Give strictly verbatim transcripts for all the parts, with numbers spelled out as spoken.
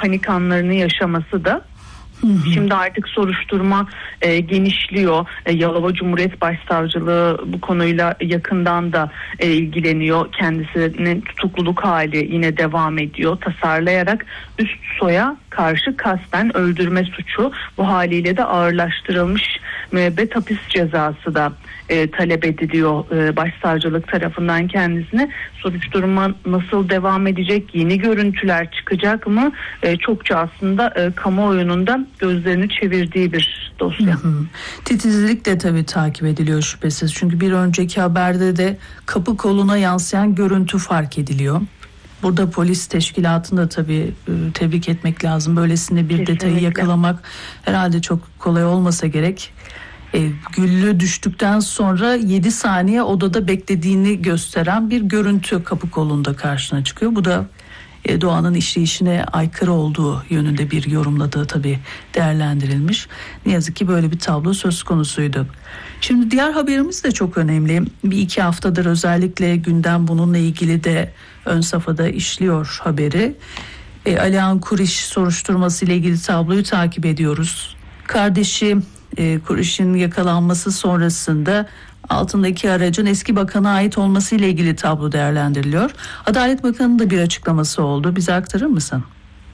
panik anlarını yaşaması da. Hı hı. Şimdi artık soruşturma e, genişliyor. E, Yalova Cumhuriyet Başsavcılığı bu konuyla yakından da e, ilgileniyor. Kendisinin tutukluluk hali yine devam ediyor. Tasarlayarak üst soya karşı kasten öldürme suçu, bu haliyle de ağırlaştırılmış müebbet hapis cezası da e, talep ediliyor e, başsavcılık tarafından kendisine. Soruşturma nasıl devam edecek? Yeni görüntüler çıkacak mı? E, çokça aslında e, kamuoyunun da gözlerini çevirdiği bir dosya. Hı hı. Titizlik de tabii takip ediliyor şüphesiz. Çünkü bir önceki haberde de kapı koluna yansıyan görüntü fark ediliyor. Burada polis teşkilatını da tabii tebrik etmek lazım. Böylesine bir Kesinlikle. detayı yakalamak herhalde çok kolay olmasa gerek. E, Güllü düştükten sonra yedi saniye odada beklediğini gösteren bir görüntü kapı kolunda karşına çıkıyor. Bu da e, doğanın işleyişine aykırı olduğu yönünde bir yorumla da tabii değerlendirilmiş. Ne yazık ki böyle bir tablo söz konusuydu. Şimdi diğer haberimiz de çok önemli. Bir iki haftadır özellikle gündem bununla ilgili de ön safhada işliyor haberi. E, Alihan Kuriş soruşturması ile ilgili tabloyu takip ediyoruz. Kardeşi e, Kuriş'in yakalanması sonrasında altındaki aracın eski bakana ait olması ile ilgili tablo değerlendiriliyor. Adalet Bakanı'nın da bir açıklaması oldu. Bize aktarır mısın?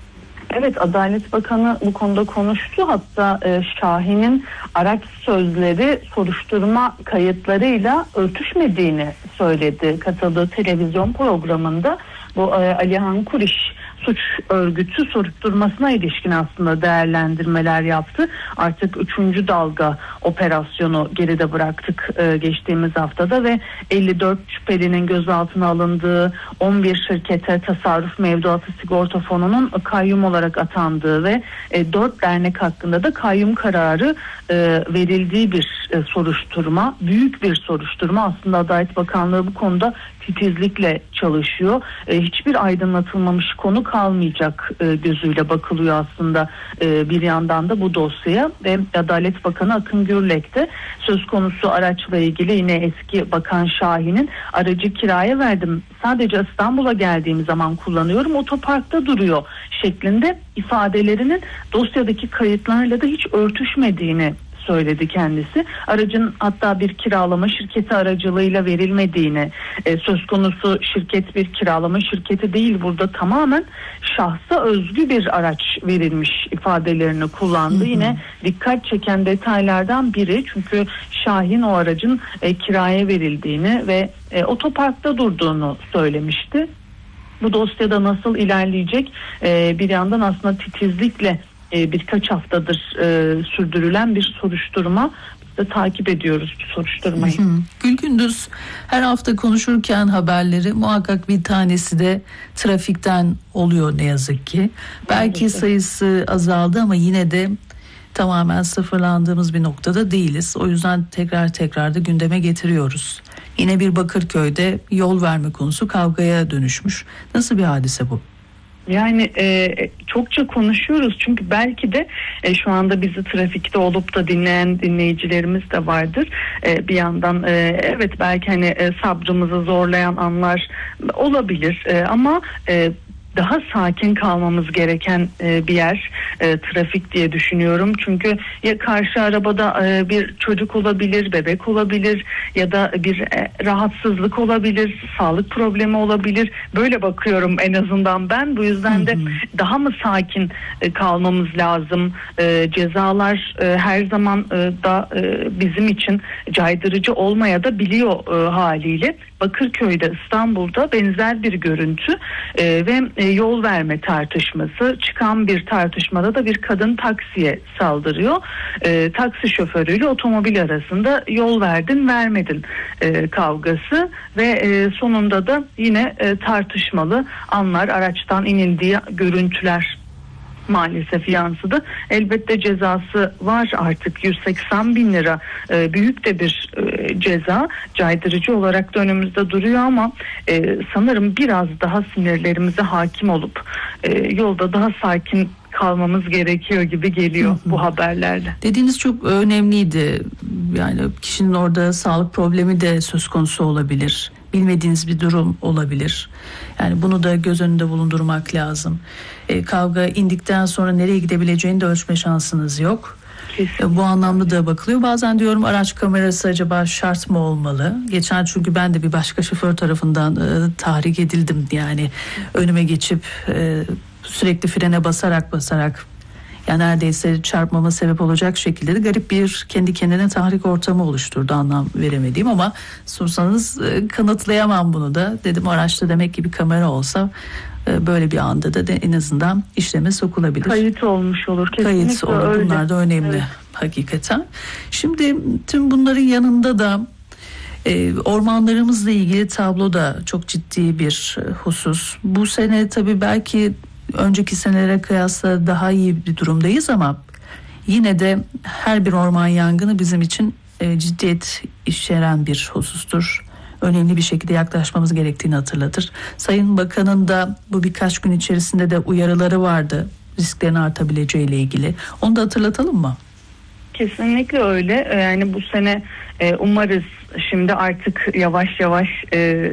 Evet, Adalet Bakanı bu konuda konuştu. Hatta e, Şahin'in araç sözleri soruşturma kayıtlarıyla örtüşmediğini söyledi. Katıldığı televizyon programında bu e, Alihan Kuriş suç örgütü soruşturmasına ilişkin aslında değerlendirmeler yaptı. Artık üçüncü dalga operasyonu geride bıraktık e, geçtiğimiz haftada ve elli dört şüphelinin gözaltına alındığı, on bir şirkete tasarruf mevduatı sigorta fonunun kayyum olarak atandığı ve e, dört dernek hakkında da kayyum kararı e, verildiği bir e, soruşturma. Büyük bir soruşturma. Aslında Adalet Bakanlığı bu konuda titizlikle çalışıyor. E, hiçbir aydınlatılmamış konu kalmayacak e, gözüyle bakılıyor aslında e, bir yandan da bu dosyaya. Ve Adalet Bakanı Akın Gürlek de söz konusu araçla ilgili yine eski Bakan Şahin'in aracı kiraya verdim, sadece İstanbul'a geldiğim zaman kullanıyorum, otoparkta duruyor şeklinde ifadelerinin dosyadaki kayıtlarla da hiç örtüşmediğini söyledi kendisi. Aracın hatta bir kiralama şirketi aracılığıyla verilmediğini, e, söz konusu şirket bir kiralama şirketi değil, burada tamamen şahsa özgü bir araç verilmiş ifadelerini kullandı. Hı hı. Yine dikkat çeken detaylardan biri, çünkü Şahin o aracın e, kiraya verildiğini ve e, otoparkta durduğunu söylemişti. Bu dosyada nasıl ilerleyecek? E, bir yandan aslında titizlikle birkaç haftadır e, sürdürülen bir soruşturma. Biz de takip ediyoruz bu soruşturmayı. Hı hı. Gül Gündüz, her hafta konuşurken haberleri muhakkak bir tanesi de trafikten oluyor ne yazık ki. Belki evet, sayısı azaldı ama yine de tamamen sıfırlandığımız bir noktada değiliz. O yüzden tekrar tekrar da gündeme getiriyoruz. Yine bir Bakırköy'de yol verme konusu kavgaya dönüşmüş. Nasıl bir hadise bu? Yani e, çokça konuşuyoruz çünkü belki de e, şu anda bizi trafikte olup da dinleyen dinleyicilerimiz de vardır. E, bir yandan e, evet belki hani e, sabrımızı zorlayan anlar olabilir e, ama e, daha sakin kalmamız gereken e, bir yer e, trafik diye düşünüyorum. Çünkü ya karşı arabada e, bir çocuk olabilir, bebek olabilir ya da bir e, rahatsızlık olabilir, sağlık problemi olabilir. Böyle bakıyorum en azından ben. Bu yüzden de hı hı. daha mı sakin e, kalmamız lazım? E, cezalar e, her zaman e, da e, bizim için caydırıcı olmaya da biliyor e, haliyle. Bakırköy'de, İstanbul'da benzer bir görüntü e, ve e, yol verme tartışması. Çıkan bir tartışmada da bir kadın taksiye saldırıyor. E, taksi şoförüyle otomobil arasında yol verdin vermedin e, kavgası ve e, sonunda da yine e, tartışmalı anlar, araçtan inildiği görüntüler maalesef yansıdı. Elbette cezası var artık, yüz seksen bin lira e, büyük de bir e, ceza, caydırıcı olarak da önümüzde duruyor ama e, sanırım biraz daha sinirlerimize hakim olup e, yolda daha sakin kalmamız gerekiyor gibi geliyor hı hı. bu haberlerle. Dediğiniz çok önemliydi. Yani kişinin orada sağlık problemi de söz konusu olabilir. bilmediğiniz bir durum olabilir. Yani bunu da göz önünde bulundurmak lazım. E, kavga indikten sonra nereye gidebileceğini de ölçme şansınız yok. Kesinlikle. Bu anlamda da bakılıyor. Bazen diyorum araç kamerası acaba şart mı olmalı? Geçen çünkü ben de bir başka şoför tarafından e, tahrik edildim. Yani önüme geçip e, sürekli frene basarak basarak yani neredeyse çarpmama sebep olacak şekilde de garip bir kendi kendine tahrik ortamı oluşturdu, anlam veremediğim, ama sorsanız e, kanıtlayamam bunu da. Dedim araçta demek ki bir kamera olsa e, böyle bir anda da de en azından işleme sokulabilir. Kayıt olmuş olur. Kesinlikle Kayıt olur. öyle. Bunlar da önemli, evet. Hakikaten. Şimdi tüm bunların yanında da e, ormanlarımızla ilgili tablo da çok ciddi bir husus. Bu sene tabii belki önceki senelere kıyasla daha iyi bir durumdayız ama yine de her bir orman yangını bizim için e, ciddiyet içeren bir husustur. Önemli bir şekilde yaklaşmamız gerektiğini hatırlatır. Sayın Bakan'ın da bu birkaç gün içerisinde de uyarıları vardı risklerin artabileceğiyle ilgili. Onu da hatırlatalım mı? Kesinlikle öyle. Yani bu sene e, umarız şimdi artık yavaş yavaş e,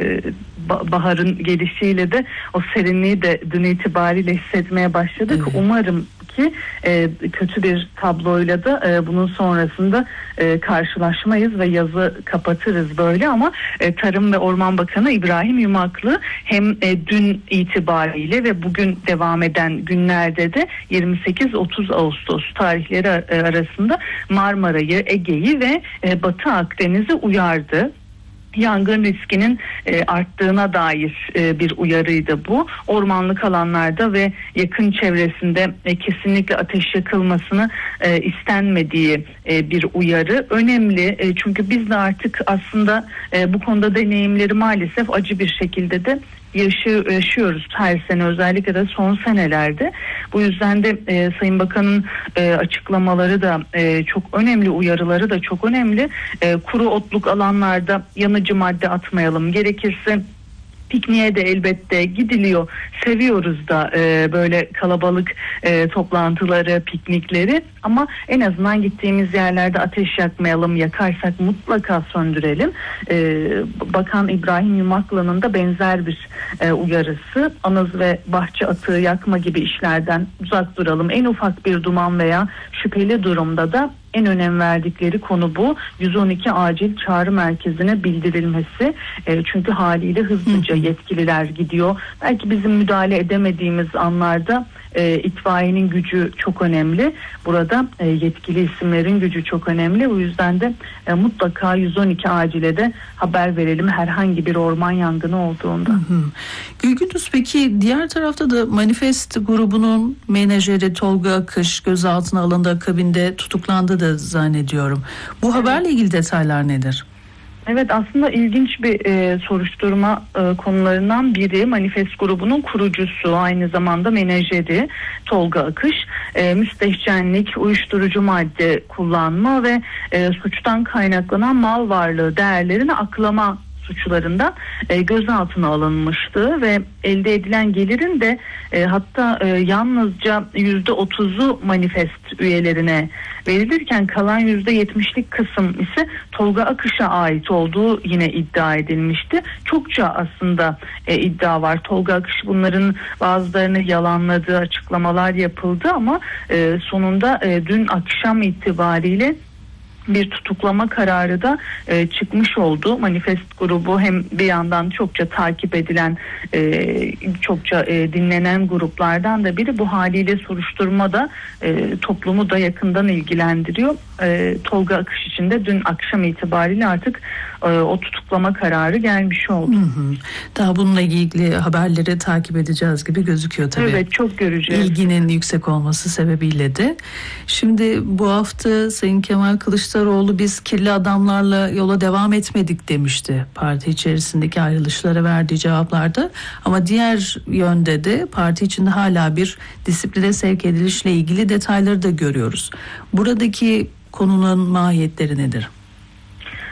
baharın gelişiyle de o serinliği de dün itibariyle hissetmeye başladık. Evet. Umarım ki e, kötü bir tabloyla da e, bunun sonrasında e, karşılaşmayız ve yazı kapatırız böyle, ama e, Tarım ve Orman Bakanı İbrahim Yumaklı hem e, dün itibariyle ve bugün devam eden günlerde de yirmi sekiz otuz Ağustos tarihleri arasında Marmara'yı, Ege'yi ve e, Batı Akdeniz'i uyardı. Yangın riskinin e, arttığına dair e, bir uyarıydı bu. Ormanlık alanlarda ve yakın çevresinde e, kesinlikle ateş yakılmasını e, istenmediği e, bir uyarı. Önemli e, çünkü biz de artık aslında e, bu konuda deneyimleri maalesef acı bir şekilde de yaşıyoruz her sene, özellikle de son senelerde. Bu yüzden de e, Sayın Bakan'ın e, açıklamaları da e, çok önemli, uyarıları da çok önemli. E, kuru otluk alanlarda yanıcı madde atmayalım. Gerekirse pikniğe de elbette gidiliyor. Seviyoruz da e, böyle kalabalık e, toplantıları, piknikleri, ama en azından gittiğimiz yerlerde ateş yakmayalım. Yakarsak mutlaka söndürelim. E, Bakan İbrahim Yumaklı'nın da benzer bir e, uyarısı. Anız ve bahçe atığı yakma gibi işlerden uzak duralım. En ufak bir duman veya şüpheli durumda da en önem verdikleri konu bu. yüz on iki acil çağrı merkezine bildirilmesi. E, çünkü haliyle hızlıca yetkililer gidiyor. Belki bizim müdahale edemediğimiz anlarda e, itfaiyenin gücü çok önemli. Burada e, yetkili isimlerin gücü çok önemli. O yüzden de e, mutlaka yüz on iki acile de haber verelim herhangi bir orman yangını olduğunda. Hı hı. Gülgündüz, peki diğer tarafta da Manifest grubunun menajeri Tolga Akış gözaltına alındı, akabinde tutuklandı da zannediyorum. Bu evet. Haberle ilgili detaylar nedir? Evet, aslında ilginç bir e, soruşturma e, konularından biri. Manifest grubunun kurucusu, aynı zamanda menajeri Tolga Akış, e, müstehcenlik, uyuşturucu madde kullanma ve e, suçtan kaynaklanan mal varlığı değerlerini aklama suçlarından e, gözaltına alınmıştı ve elde edilen gelirin de e, hatta e, yalnızca yüzde otuzu manifest üyelerine verilirken kalan yüzde yetmişlik kısım ise Tolga Akış'a ait olduğu yine iddia edilmişti. Çokça aslında e, iddia var. Tolga Akış bunların bazılarını yalanladığı açıklamalar yapıldı, ama e, sonunda e, dün akşam itibariyle bir tutuklama kararı da e, çıkmış oldu. Manifest grubu hem bir yandan çokça takip edilen, e, çokça e, dinlenen gruplardan da biri. Bu haliyle soruşturmada e, toplumu da yakından ilgilendiriyor. E, Tolga Akış için de dün akşam itibariyle artık e, o tutuklama kararı gelmiş oldu. Hı hı. Daha bununla ilgili haberleri takip edeceğiz gibi gözüküyor tabii. Evet, çok göreceğiz. İlginin yüksek olması sebebiyle de. Şimdi bu hafta Sayın Kemal Kılıçdaroğlu biz kirli adamlarla yola devam etmedik demişti parti içerisindeki ayrılışlara verdiği cevaplarda, ama diğer yönde de parti içinde hala bir disipline sevk edilişle ilgili detayları da görüyoruz. Buradaki konunun mahiyetleri nedir?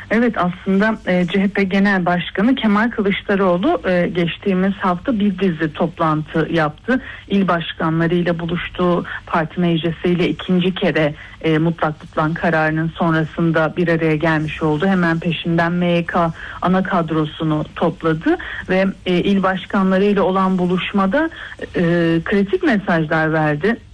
Evet, aslında e, C H P Genel Başkanı Kemal Kılıçdaroğlu e, geçtiğimiz hafta bir dizi toplantı yaptı. İl başkanlarıyla buluştu. Parti meclisiyle ikinci kere e, mutlak butlan kararının sonrasında bir araya gelmiş oldu. Hemen peşinden M Y K ana kadrosunu topladı ve e, il başkanlarıyla olan buluşmada e, kritik mesajlar verdi.